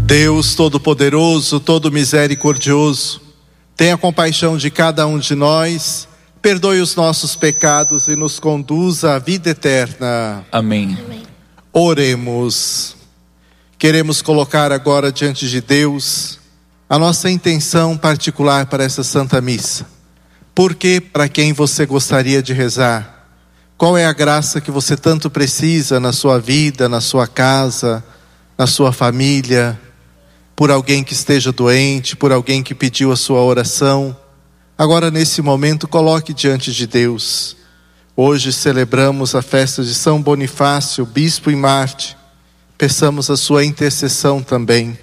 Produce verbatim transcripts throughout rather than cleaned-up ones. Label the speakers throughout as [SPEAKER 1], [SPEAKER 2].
[SPEAKER 1] Deus Todo-Poderoso, Todo Misericordioso, tenha compaixão de cada um de nós, perdoe os nossos pecados e nos conduza à vida eterna.
[SPEAKER 2] Amém.
[SPEAKER 3] Amém.
[SPEAKER 1] Oremos. Queremos colocar agora diante de Deus a nossa intenção particular para essa Santa Missa. Por que, para quem você gostaria de rezar? Qual é a graça que você tanto precisa na sua vida, na sua casa, na sua família? Por alguém que esteja doente, por alguém que pediu a sua oração. Agora, nesse momento, coloque diante de Deus. Hoje celebramos a festa de São Bonifácio, bispo e mártir. Peçamos a sua intercessão também.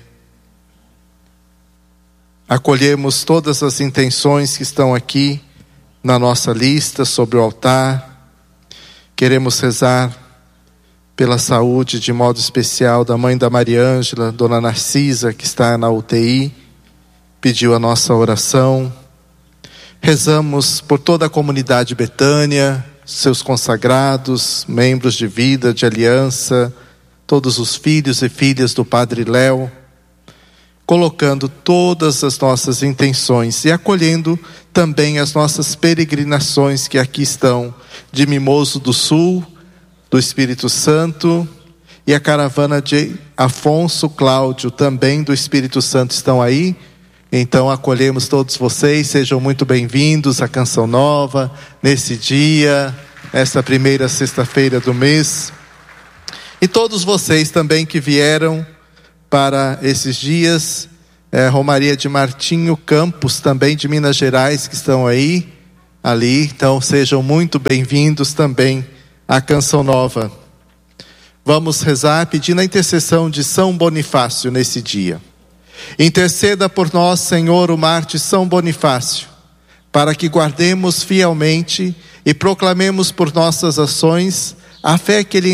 [SPEAKER 1] Acolhemos todas as intenções que estão aqui na nossa lista sobre o altar. Queremos rezar pela saúde de modo especial da mãe da Maria Ângela, Dona Narcisa, que está na U T I, pediu a nossa oração. Rezamos por toda a comunidade Betânia, seus consagrados, membros de vida, de aliança, todos os filhos e filhas do Padre Léo, colocando todas as nossas intenções e acolhendo também as nossas peregrinações que aqui estão, de Mimoso do Sul, do Espírito Santo, e a caravana de Afonso Cláudio, também do Espírito Santo, estão aí. Então acolhemos todos vocês, sejam muito bem-vindos à Canção Nova, nesse dia, esta primeira sexta-feira do mês. E todos vocês também que vieram para esses dias, é, Romaria de Martinho Campos, também de Minas Gerais, que estão aí, ali, então sejam muito bem-vindos também à Canção Nova. Vamos rezar pedindo a intercessão de São Bonifácio nesse dia. Interceda por nós, Senhor, o mártir São Bonifácio, para que guardemos fielmente e proclamemos por nossas ações a fé que ele